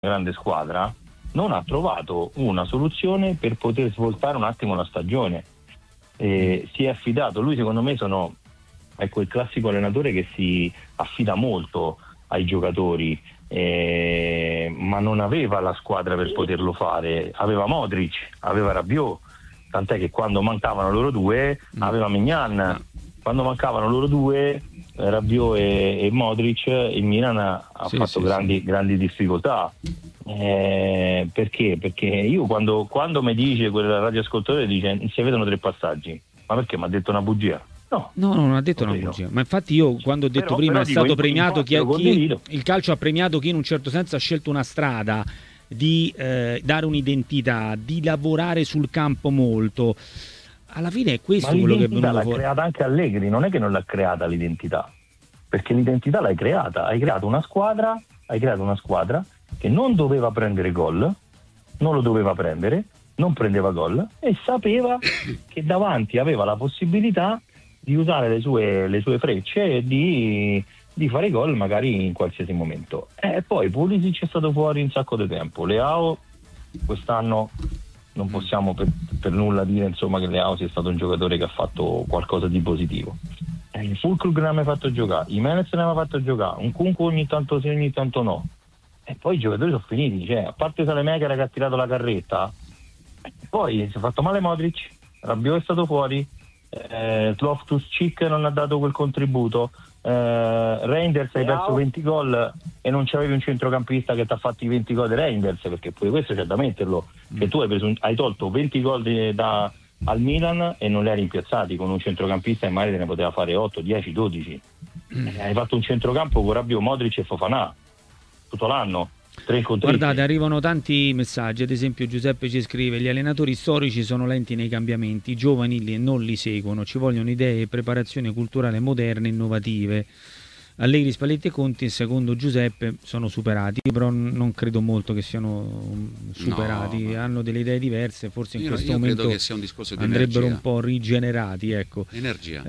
grande squadra, non ha trovato una soluzione per poter svoltare un attimo la stagione. Si è affidato, lui secondo me è quel classico allenatore che si affida molto ai giocatori, ma non aveva la squadra per poterlo fare. Aveva Modric, aveva Rabiot, tant'è che quando mancavano loro due aveva Maignan. Quando mancavano loro due, Rabiot e Modric, il Milan ha fatto grandi difficoltà. Perché? Perché io quando mi dice quel radioascoltatore, dice si vedono 3 passaggi, ma perché mi ha detto una bugia? No, non ha detto una bugia. Ma infatti io quando ho detto prima è stato premiato chi il calcio ha premiato chi in un certo senso ha scelto una strada di dare un'identità, di lavorare sul campo molto. Alla fine è questo quello che è venuto l'ha fuori. creata anche Allegri, non è che non l'ha creata l'identità, perché l'identità l'hai creata, hai creato una squadra che non doveva prendere gol, non lo doveva prendere, non prendeva gol e sapeva che davanti aveva la possibilità di usare le sue frecce e di fare gol magari in qualsiasi momento. E poi Pulisic è stato fuori un sacco di tempo, Leao quest'anno non possiamo per nulla dire insomma che Leao sia stato un giocatore che ha fatto qualcosa di positivo. Il Fulkrug non ha mai fatto giocare, Jimenez non ha mai fatto giocare, un Kunku ogni tanto sì, ogni tanto no. E poi i giocatori sono finiti, cioè a parte Saelemaekers che ha tirato la carretta, poi si è fatto male Modric, Rabiot è stato fuori, Loftus-Cheek non ha dato quel contributo, Reinders hai perso 20 gol e non c'avevi un centrocampista che ti ha fatto i 20 gol di Reinders, perché pure questo c'è da metterlo, che tu hai tolto 20 gol al Milan e non li hai rimpiazzati con un centrocampista che magari te ne poteva fare 8, 10, 12. Hai fatto un centrocampo con Rabiot, Modric e Fofana tutto l'anno. Guardate, arrivano tanti messaggi, ad esempio Giuseppe ci scrive: gli allenatori storici sono lenti nei cambiamenti, i giovani non li seguono, ci vogliono idee e preparazione culturale moderne e innovative. Allegri, Spalletti e Conti, secondo Giuseppe, sono superati. Io però non credo molto che siano superati, no. Hanno delle idee diverse, forse in questo momento credo che sia un discorso di andrebbero energia. Un po' rigenerati, ecco. Energia.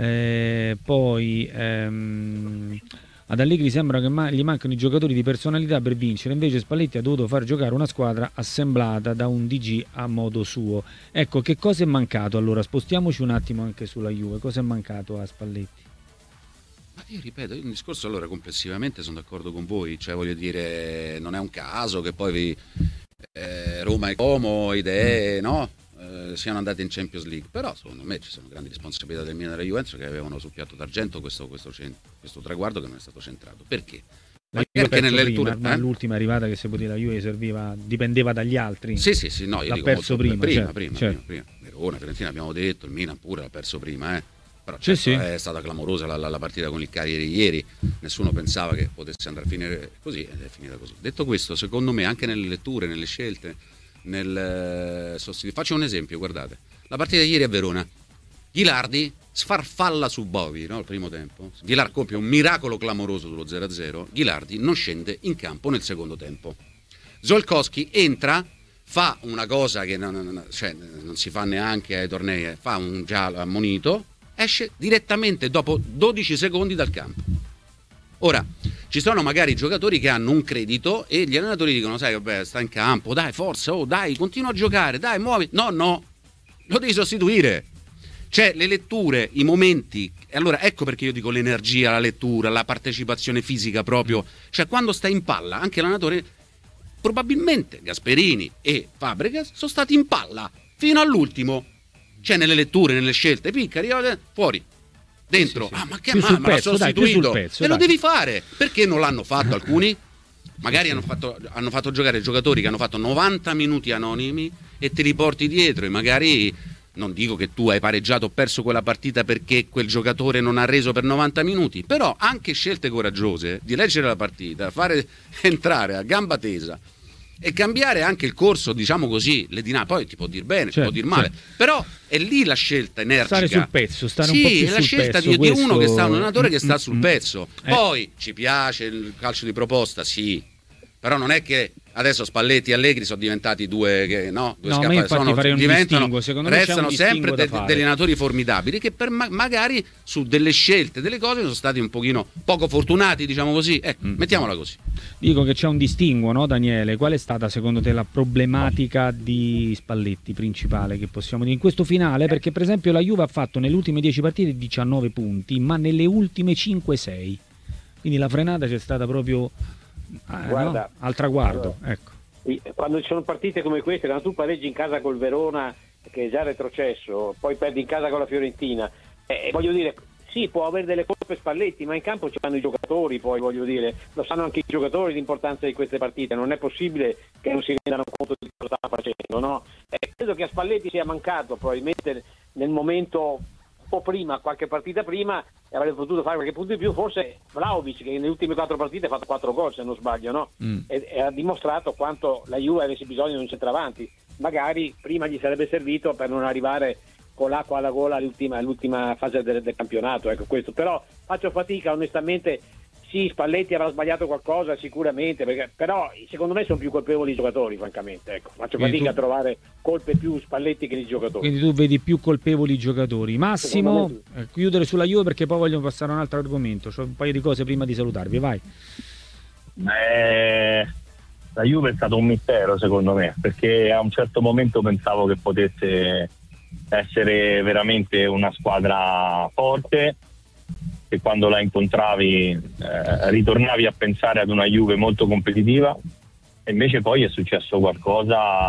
Ad Allegri sembra che gli mancano i giocatori di personalità per vincere, invece Spalletti ha dovuto far giocare una squadra assemblata da un DG a modo suo. Ecco, che cosa è mancato allora? Spostiamoci un attimo anche sulla Juve, cosa è mancato a Spalletti? Ma io ripeto, un discorso allora complessivamente sono d'accordo con voi, cioè voglio dire, non è un caso che poi Roma e Como, idee, no? Siano andati in Champions League, però secondo me ci sono grandi responsabilità del Milan e della Juventus che avevano sul piatto d'argento questo traguardo che non è stato centrato. Perché? Perché nelle letture l'ultima arrivata che si può dire la Juve serviva, dipendeva dagli altri. Sì, no, io l'ha dico perso prima. Verona, Fiorentina abbiamo detto, il Milan pure l'ha perso prima, però è stata clamorosa la partita con il Cagliari ieri, nessuno pensava che potesse andare a finire così ed è finita così. Detto questo, secondo me anche nelle letture, nelle scelte, faccio un esempio, guardate la partita di ieri a Verona, Ghilardi sfarfalla su Bovi, no? Al primo tempo Ghilardi compie un miracolo clamoroso sullo 0-0, Ghilardi non scende in campo nel secondo tempo, Żołkowski entra, fa una cosa che non si fa neanche ai tornei, fa un giallo ammonito, esce direttamente dopo 12 secondi dal campo. Ora, ci sono magari giocatori che hanno un credito e gli allenatori dicono: sai, vabbè, sta in campo, dai, forza, dai, continua a giocare, dai, muovi. No, lo devi sostituire. Cioè, le letture, i momenti, e allora ecco perché io dico l'energia, la lettura, la partecipazione fisica proprio. Cioè, quando stai in palla, anche l'allenatore, probabilmente Gasperini e Fabregas sono stati in palla fino all'ultimo. Cioè, nelle letture, nelle scelte, picca, fuori. Dentro, sì. Ma che l'ha sostituito? Lo devi fare. Perché non l'hanno fatto alcuni? Magari hanno fatto giocare giocatori che hanno fatto 90 minuti anonimi e te li porti dietro e magari, non dico che tu hai pareggiato o perso quella partita perché quel giocatore non ha reso per 90 minuti, però anche scelte coraggiose di leggere la partita, fare entrare a gamba tesa e cambiare anche il corso, diciamo così, le dinamiche. Poi ti può dir bene, ti può dir male, però è lì la scelta energica. Stare sul pezzo, stare un po' più sul pezzo. Sì, è la scelta di uno che sta, un allenatore che sta sul pezzo. Poi ci piace il calcio di proposta, sì, Però non è che adesso Spalletti e Allegri sono diventati due ma io infatti farei un distinguo. Secondo me restano sempre degli allenatori formidabili che per magari su delle scelte, delle cose sono stati un pochino poco fortunati, diciamo così. Mettiamola così. Dico che c'è un distinguo, no, Daniele? Qual è stata secondo te la problematica di Spalletti principale che possiamo dire in questo finale? Perché per esempio la Juve ha fatto nelle ultime 10 partite 19 punti, ma nelle ultime 5-6. Quindi la frenata c'è stata proprio Guarda, al traguardo. Ecco. Quando ci sono partite come queste, quando tu pareggi in casa col Verona che è già retrocesso, poi perdi in casa con la Fiorentina, voglio dire, sì, può avere delle colpe Spalletti, ma in campo ci vanno i giocatori, poi voglio dire, lo sanno anche i giocatori l'importanza di queste partite, non è possibile che non si rendano conto di cosa stanno facendo, no? Credo che a Spalletti sia mancato probabilmente nel momento un po' prima, qualche partita prima, e avrebbe potuto fare qualche punto in più, forse Vlahovic, che nelle ultime 4 partite ha fatto 4 gol se non sbaglio, no? E ha dimostrato quanto la Juve avesse bisogno di un centravanti, magari prima gli sarebbe servito per non arrivare con l'acqua alla gola all'ultima fase del campionato, ecco questo. Però faccio fatica onestamente. Sì, Spalletti avrà sbagliato qualcosa sicuramente, però secondo me sono più colpevoli i giocatori, francamente, ecco. Faccio fatica a trovare colpe più Spalletti che i giocatori. Quindi tu vedi più colpevoli i giocatori. Massimo, chiudere sulla Juve perché poi voglio passare a un altro argomento. C'ho un paio di cose prima di salutarvi, vai. La Juve è stato un mistero secondo me, perché a un certo momento pensavo che potesse essere veramente una squadra forte, che quando la incontravi ritornavi a pensare ad una Juve molto competitiva, e invece poi è successo qualcosa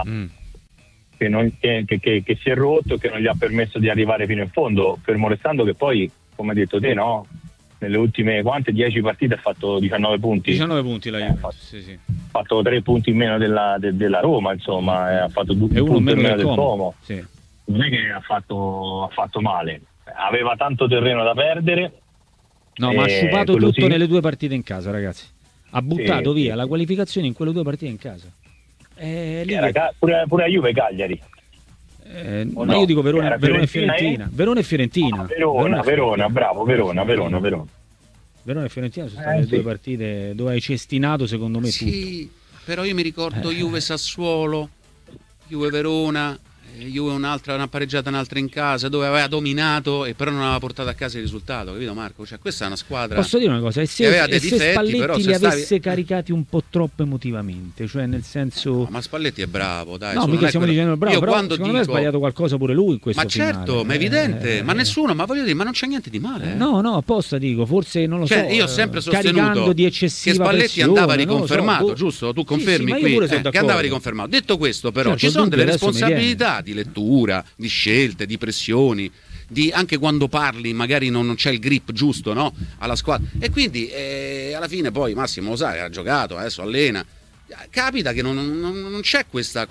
che si è rotto, che non gli ha permesso di arrivare fino in fondo, fermo restando che poi, come hai detto te, no? Nelle ultime 10 partite ha fatto 19 punti. 19 punti la Juve, sì. Ha fatto 3 punti in meno della Roma, insomma, ha fatto 2 punti in meno del Como. Sì. Non è che ha fatto male, aveva tanto terreno da perdere. No, ma ha sciupato tutto nelle 2 partite in casa, ragazzi. Ha buttato via la qualificazione in quelle 2 partite in casa. Pure la Juve Cagliari. Ma io dico Verona e Fiorentina. Verona e Fiorentina. Verona, bravo, Verona. Verona e Fiorentina sono state le 2 partite dove hai cestinato secondo me tutto. Sì, però io mi ricordo Juve Sassuolo, Juve Verona, Juve una pareggiata, un'altra in casa, dove aveva dominato e però non aveva portato a casa il risultato, capito Marco? Cioè questa è una squadra. Posso dire una cosa? E se Spalletti però li avesse caricati un po' troppo emotivamente, cioè nel senso. No, ma Spalletti è bravo, dai. No, mica stiamo dicendo bravo, però quando secondo me ha sbagliato qualcosa pure lui in questo Ma certo, finale. ma è evidente, ma nessuno, ma voglio dire, ma non c'è niente di male. No, apposta dico, forse non lo so. Io ho sempre sostenuto di eccessiva che Spalletti pressione, andava riconfermato, giusto? Tu confermi qui che andava riconfermato. Detto questo, però, certo, ci sono delle responsabilità di lettura, di scelte, di pressioni, anche quando parli magari non c'è il grip giusto, no? Alla squadra, e quindi alla fine poi Massimo lo sa, ha giocato, adesso allena, capita che non c'è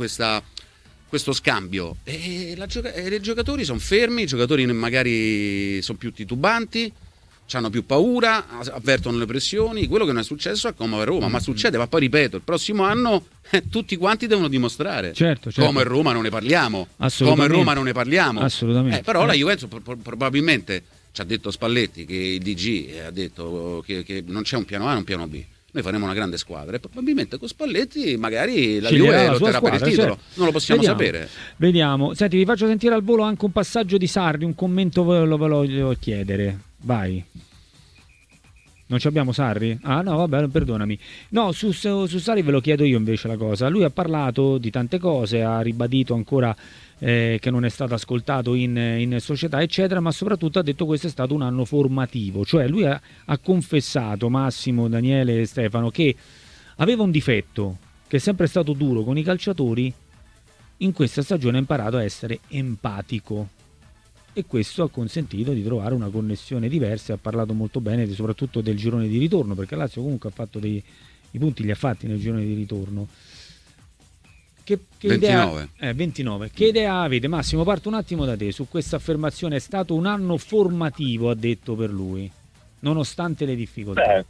questo scambio e i giocatori sono fermi, i giocatori magari sono più titubanti, hanno più paura, avvertono le pressioni, quello che non è successo a Como e Roma, ma succede, ma poi ripeto, il prossimo anno tutti quanti devono dimostrare. Certo. Como e Roma non ne parliamo. Assolutamente. Però la Juventus probabilmente ci ha detto Spalletti, che il DG ha detto che non c'è un piano A e un piano B. Noi faremo una grande squadra e probabilmente con Spalletti magari la Juve lotterà per il titolo, certo. Non lo possiamo sapere. Vediamo. Senti, vi faccio sentire al volo anche un passaggio di Sarri, un commento ve lo voglio chiedere. Vai. Non ci abbiamo Sarri? Ah no, vabbè, perdonami. No, su Sarri ve lo chiedo io invece la cosa. Lui ha parlato di tante cose, ha ribadito ancora che non è stato ascoltato in società, eccetera, ma soprattutto ha detto che questo è stato un anno formativo. Cioè lui ha confessato, Massimo, Daniele e Stefano, che aveva un difetto, che è sempre stato duro con i calciatori. In questa stagione ha imparato a essere empatico. E questo ha consentito di trovare una connessione diversa. Ha parlato molto bene soprattutto del girone di ritorno, perché Lazio comunque ha fatto i punti li ha fatti nel girone di ritorno. Che 29. 29. Che idea avete? Massimo, parto un attimo da te su questa affermazione. È stato un anno formativo, ha detto, per lui, nonostante le difficoltà.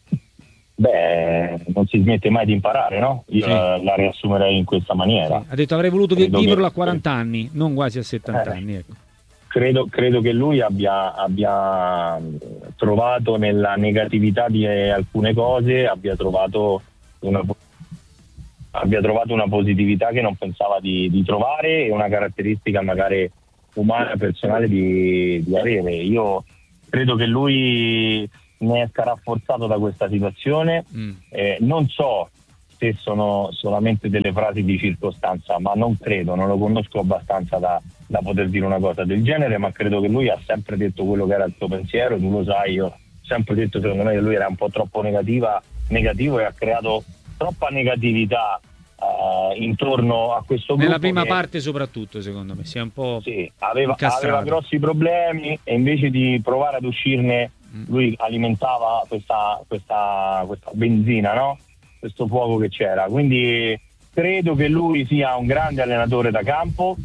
Non si smette mai di imparare, no? Io la riassumerei in questa maniera. Sì. Ha detto avrei voluto viverlo a 40 anni, non quasi a 70 anni, ecco. Credo che lui abbia trovato nella negatività di alcune cose, abbia trovato abbia trovato una positività che non pensava di trovare e una caratteristica magari umana, personale di avere. Io credo che lui ne esca rafforzato da questa situazione. Non so se sono solamente delle frasi di circostanza, ma non lo conosco abbastanza da poter dire una cosa del genere, ma credo che lui ha sempre detto quello che era il suo pensiero. Tu lo sai, io ho sempre detto secondo me che lui era un po' troppo negativo e ha creato troppa negatività intorno a questo gruppo. Nella prima parte soprattutto, secondo me, si è un po' aveva grossi problemi e invece di provare ad uscirne lui alimentava questa benzina, no? Questo fuoco che c'era. Quindi credo che lui sia un grande allenatore da campo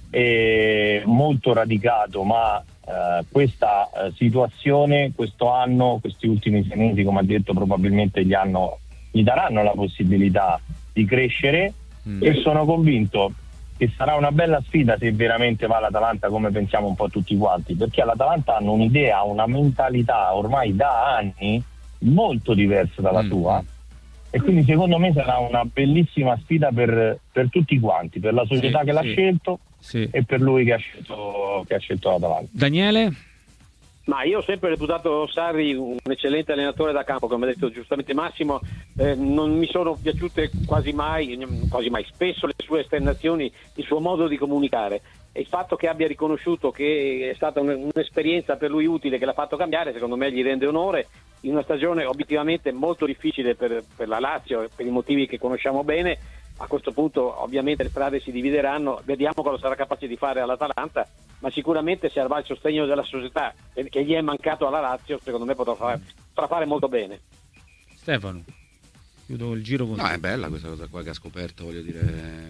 e molto radicato, ma questa situazione, questo anno, questi ultimi 6 mesi, come ha detto, probabilmente gli daranno la possibilità di crescere e sono convinto che sarà una bella sfida se veramente va all'Atalanta, come pensiamo un po' tutti quanti, perché all'Atalanta hanno un'idea, una mentalità ormai da anni molto diversa dalla sua, e quindi secondo me sarà una bellissima sfida per tutti quanti, per la società che l'ha scelto e per lui che ha scelto l'Atalanta. Daniele? Ma io ho sempre reputato Sarri un eccellente allenatore da campo, come ha detto giustamente Massimo. Non mi sono piaciute quasi mai, spesso le sue esternazioni, il suo modo di comunicare, e il fatto che abbia riconosciuto che è stata un'esperienza per lui utile, che l'ha fatto cambiare, secondo me gli rende onore in una stagione obiettivamente molto difficile per la Lazio, per i motivi che conosciamo bene. A questo punto ovviamente le strade si divideranno, vediamo cosa sarà capace di fare all'Atalanta, ma sicuramente se avrà il sostegno della società che gli è mancato alla Lazio, secondo me potrà fare molto bene. Stefano, chiudo il giro con te. È bella questa cosa qua che ha scoperto, voglio dire,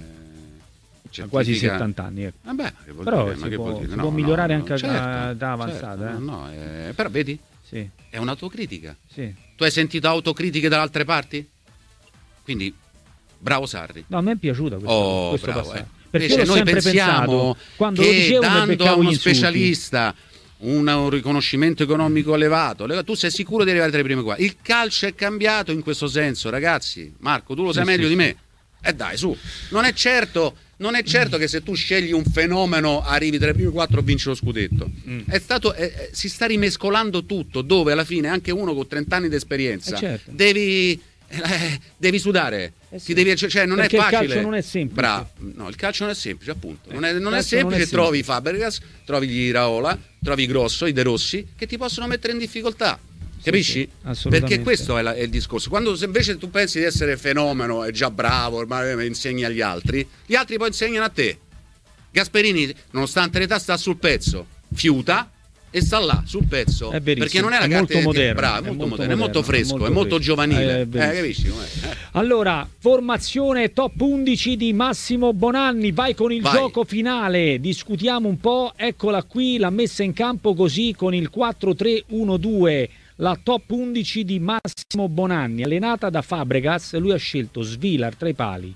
ha quasi 70 anni. Vabbè, che vuol però dire? Ma che vuol dire? Si può migliorare anche certo, da avanzata. Certo, però vedi? Sì. È un'autocritica. Sì. Tu hai sentito autocritiche da altre parti? Quindi bravo Sarri. No, a me è piaciuto questo passaggio. Perché noi pensiamo che dando a uno specialista un riconoscimento economico elevato, tu sei sicuro di arrivare tra i primi qua. Il calcio è cambiato in questo senso, ragazzi. Marco, tu lo sai meglio di me. Dai, su. Non è certo che se tu scegli un fenomeno arrivi tra i primi 4 e vinci lo scudetto. Si sta rimescolando tutto, dove alla fine anche uno con 30 anni di esperienza devi sudare. Non perché è facile. Il calcio non è semplice. Bravo. No, il calcio non è semplice, appunto. Non è semplice. Trovi i Fabregas, trovi gli Iraola, trovi i Grosso, i De Rossi, che ti possono mettere in difficoltà. Capisci? Perché questo è il discorso. Quando invece tu pensi di essere fenomeno, è già bravo, ormai insegni agli altri poi insegnano a te. Gasperini, nonostante l'età, sta sul pezzo, fiuta e sta là sul pezzo, perché non è la carta molto moderno, bravo, è molto moderno, è molto fresco, è molto giovanile. Capisci? Allora, formazione top 11 di Massimo Bonanni, vai con il gioco finale, discutiamo un po', eccola qui la messa in campo così con il 4-3-1-2, la top 11 di Massimo Bonanni, allenata da Fabregas. Lui ha scelto Svilar tra i pali,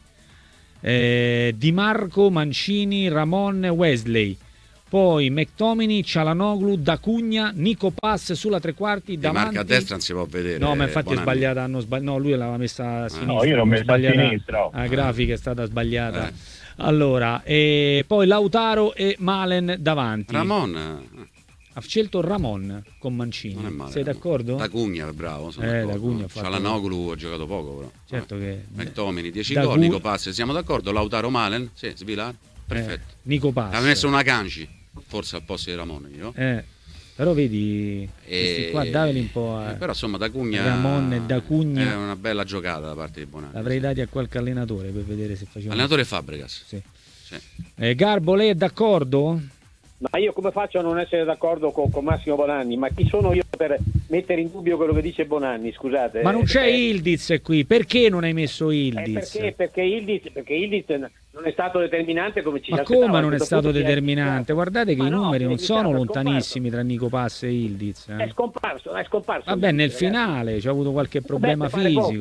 Di Marco, Mancini, Ramon, Wesley, poi McTominay, Cialanoglu, D'Acugna, Nico Pass sulla tre quarti davanti. Marca a destra non si può vedere. No, ma infatti Bonanni è sbagliata. No, lui l'aveva messa a sinistra. No, io l'ho messa a sinistra. La grafica è stata sbagliata. Allora, e poi Lautaro e Malen davanti. Ramon ha scelto Ramon con Mancini. Non è male, sei d'accordo? D'Acugna è bravo. D'Acugna Cialanoglu ha giocato poco, però. Certo che McTominay 10 gol, Nico Pass, siamo d'accordo? Lautaro, Malen, sì, Svilar, perfetto. Nico Pass. Aveva messo una Canci. Forse al posto di Ramon io. Però vedi questi qua daveli un po' però insomma D'Acugna, Ramon e D'Acugna è una bella giocata da parte di Bonanni. L'avrei dati a qualche allenatore per vedere se faceva. Allenatore Fabregas. Sì. Garbo, lei è d'accordo? Ma io come faccio a non essere d'accordo con Massimo Bonanni? Ma chi sono io per mettere in dubbio quello che dice Bonanni? Scusate. Ma non c'è Ildiz qui, perché non hai messo Ildiz? Perché Ildiz non è stato determinante come ci si aspettava. Ma come non è stato determinante? Guardate che i numeri non sono lontanissimi tra Nico Pass e Ildiz. È scomparso. Vabbè, nel finale c'ha avuto qualche problema fisico.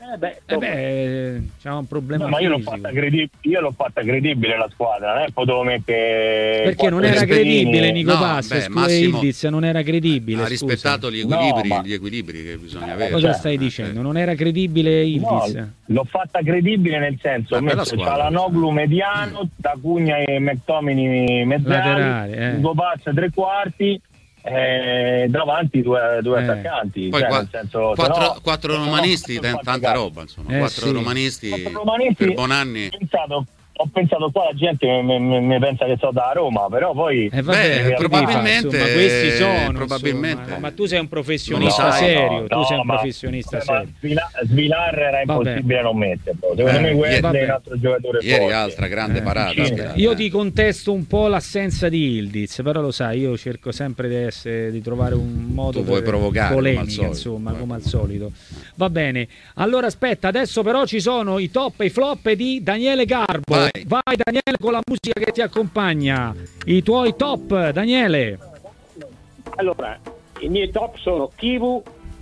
c'è un problema ma io l'ho fisico. fatta credibile la squadra, non è potevo mettere perché non era credibile Nico Pass, Massimo Ildiz non era credibile, ha rispettato gli equilibri che bisogna avere. Cosa stai dicendo? Non era credibile Ildiz? L'ho fatta credibile nel senso che c'ha la Noglu mediano, Tacugna e McTominay mezzali, Nico Pass tre quarti, davanti due attaccanti. Poi nel senso, quattro romanisti, tanta roba, insomma. Quattro romanisti per Bonanni. Ho pensato qua la gente mi pensa che so da Roma, però poi probabilmente insomma, questi sono probabilmente. Insomma, ma tu sei un professionista serio, tu sei un professionista serio. Svilar era impossibile non metterlo. Secondo me Wesley è un altro giocatore ieri forte. altra grande parata. Io ti contesto un po' l'assenza di Ildiz, però lo sai, io cerco sempre di trovare un modo vuoi provocare polemica, insomma, come al solito. Va bene. Allora aspetta, adesso però ci sono i top e i flop di Daniele Garbo. Vai Daniele con la musica che ti accompagna. I tuoi top, Daniele. Allora, i miei top sono Chivu,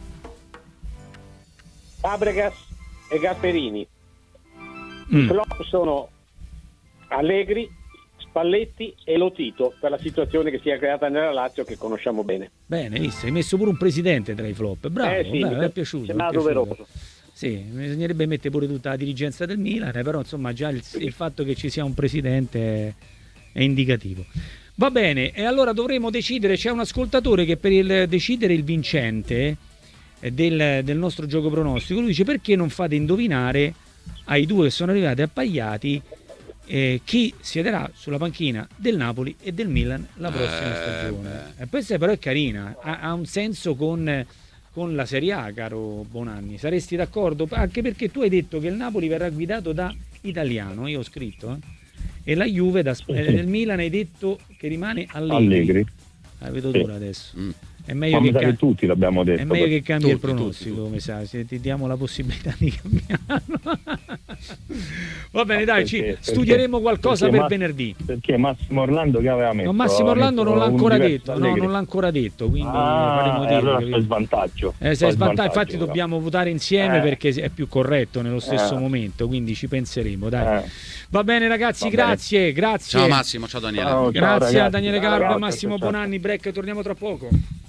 Fabregas e Gasperini. I flop sono Allegri, Spalletti e Lotito, per la situazione che si è creata nella Lazio che conosciamo bene. Bene, hai messo pure un presidente tra i flop. Bravo, sì, mi è piaciuto. Sembra doveroso. Sì, bisognerebbe mettere pure tutta la dirigenza del Milan, però insomma già il fatto che ci sia un presidente è indicativo. Va bene, e allora dovremo decidere, c'è un ascoltatore che per decidere il vincente del nostro gioco pronostico, lui dice: perché non fate indovinare ai due che sono arrivati appagliati chi siederà sulla panchina del Napoli e del Milan la prossima stagione. Questa però è carina, ha un senso con la Serie A, caro Bonanni. Saresti d'accordo? Anche perché tu hai detto che il Napoli verrà guidato da italiano, io ho scritto, e la Juve del Milan hai detto che rimane Allegri. La vedo dura adesso. È meglio che tutti l'abbiamo detto. È meglio che cambi il pronostico, mi sa, se ti diamo la possibilità di cambiarlo. Va bene, dai, studieremo qualcosa per venerdì. Perché Massimo Orlando che aveva messo? No, Massimo Orlando non l'ha ancora detto, non l'ha ancora detto, quindi faremo dire. Allora sei svantaggio. Sei svantaggio, infatti dobbiamo votare insieme perché è più corretto nello stesso momento, quindi ci penseremo, dai. Va bene ragazzi, grazie. Ciao Massimo, ciao Daniele. Grazie a Daniele Garbo e Massimo Bonanni, break, torniamo tra poco.